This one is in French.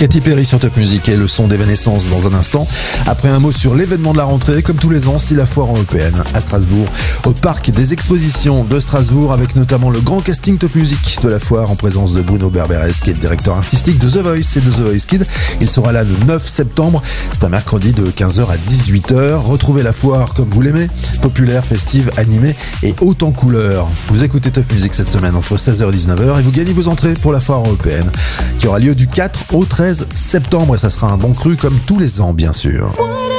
Katy Perry sur Top Music et le son d'Evanescence dans un instant. Après un mot sur l'événement de la rentrée, comme tous les ans, c'est la foire européenne à Strasbourg, au parc des expositions de Strasbourg, avec notamment le grand casting Top Music de la foire en présence de Bruno Berberes, qui est le directeur artistique de The Voice et de The Voice Kids. Il sera là le 9 septembre. C'est un mercredi de 15h à 18h. Retrouvez la foire comme vous l'aimez, populaire, festive, animée et haute en couleurs. Vous écoutez Top Music cette semaine entre 16h et 19h et vous gagnez vos entrées pour la foire européenne qui aura lieu du 4 au 13 septembre et ça sera un bon cru comme tous les ans bien sûr.